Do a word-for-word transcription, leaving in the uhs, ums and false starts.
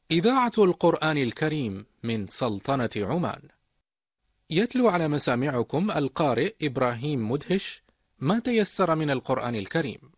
إذاعة القرآن الكريم من سلطنة عمان. يتلو على مسامعكم القارئ إبراهيم مدهش ما تيسر من القرآن الكريم.